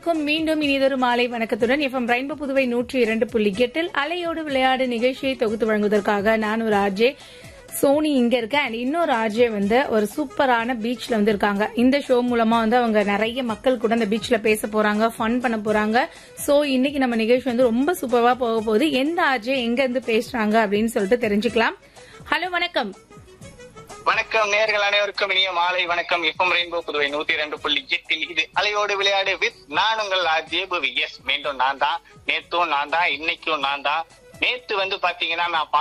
அனைவருக்கும் மீண்டும் இனிதொரு மாலை வணக்கத்துடன் எஃப்எம் ரெயின்போ புதுவை 102.8 அலையோடு விளையாடு நிகழ்ச்சியை தொகுத்து வழங்குவதற்காக நான் ஒரு ஆர்ஜே சோனி இங்க இருக்கேன். அண்ட் இன்னொரு ஆர்ஜே ஒரு சூப்பரான பீச்ல இருக்காங்க. இந்த ஷோ மூலமா அவங்க நிறைய மக்கள் கூட அந்த பீச்ல பேச போறாங்க, ஃபன் பண்ண போறாங்க. சோ இன்னைக்கு நம்ம நிகழ்ச்சி ரொம்ப சூப்பரா போக போகுது. எந்த ஆர்ஜே எங்க இருந்து பேசுறாங்க அப்படின்னு சொல்லிட்டு தெரிஞ்சுக்கலாம். ஹலோ, வணக்கம். வணக்கம் நேயர்கள் அனைவருக்கும் இனிய மாலை வணக்கம். எஃப்எம் ரெயின்போ புதுவை 102.8 இது அலையோடு விளையாடு வித் நான் உங்கள் ஆர்ஜே புவி. எஸ், மீண்டும் நான் தான். நேத்தும் நான் தான், இன்னைக்கும் நான் தான். நேத்து பாத்தீங்கன்னா நான்